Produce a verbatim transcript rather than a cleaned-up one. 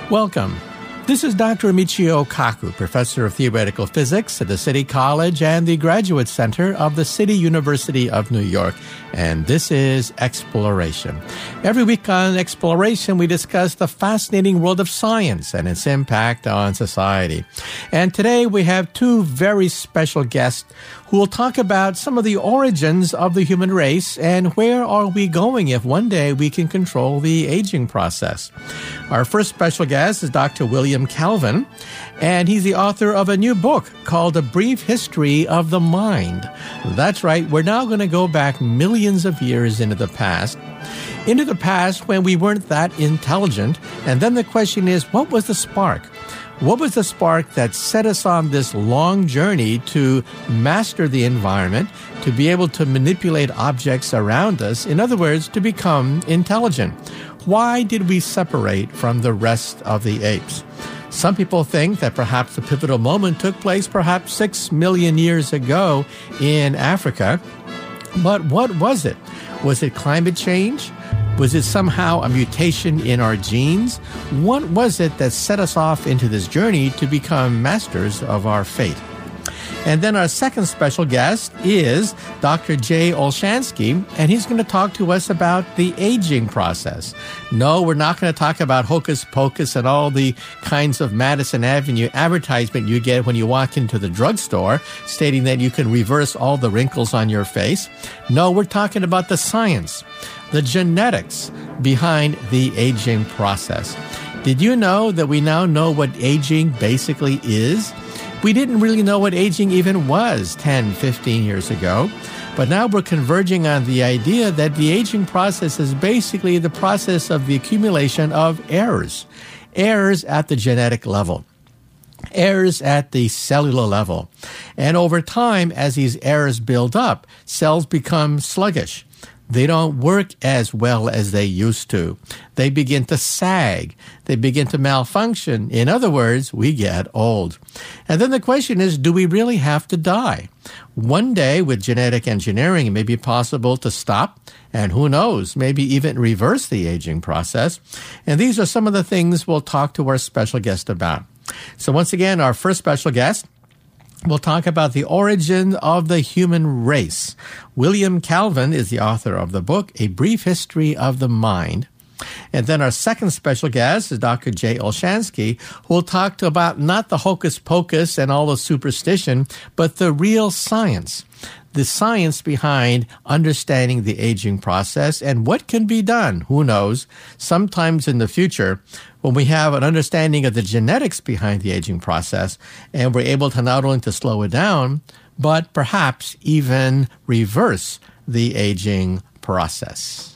Welcome. This is Doctor Michio Kaku, Professor of Theoretical Physics at the City College and the Graduate Center of the City University of New York, and this is Exploration. Every week on Exploration, we discuss the fascinating world of science and its impact on society. And today we have two very special guests who will talk about some of the origins of the human race and where are we going if one day we can control the aging process. Our first special guest is Doctor William Calvin, and he's the author of a new book called A Brief History of the Mind. That's right, we're now going to go back millions of years into the past, into the past when we weren't that intelligent, and then the question is, what was the spark? What was the spark that set us on this long journey to master the environment, to be able to manipulate objects around us, in other words, to become intelligent? Why did we separate from the rest of the apes? Some people think that perhaps the pivotal moment took place perhaps six million years ago in Africa. But what was it? Was it climate change? Was it somehow a mutation in our genes? What was it that set us off into this journey to become masters of our fate? And then our second special guest is Doctor Jay Olshansky, and he's going to talk to us about the aging process. No, we're not going to talk about hocus pocus and all the kinds of Madison Avenue advertisement you get when you walk into the drugstore, stating that you can reverse all the wrinkles on your face. No, we're talking about the science, the genetics behind the aging process. Did you know that we now know what aging basically is? We didn't really know what aging even was ten, fifteen years ago, but now we're converging on the idea that the aging process is basically the process of the accumulation of errors, errors at the genetic level, errors at the cellular level. And over time, as these errors build up, cells become sluggish. They don't work as well as they used to. They begin to sag. They begin to malfunction. In other words, we get old. And then the question is, do we really have to die? One day, with genetic engineering, it may be possible to stop, and who knows, maybe even reverse the aging process. And these are some of the things we'll talk to our special guest about. So once again, our first special guest, we'll talk about the origin of the human race. William Calvin is the author of the book, A Brief History of the Mind. And then our second special guest is Doctor Jay Olshansky, who will talk to about not the hocus pocus and all the superstition, but the real science, the science behind understanding the aging process and what can be done. Who knows? Sometimes in the future, when we have an understanding of the genetics behind the aging process, and we're able to not only to slow it down, but perhaps even reverse the aging process.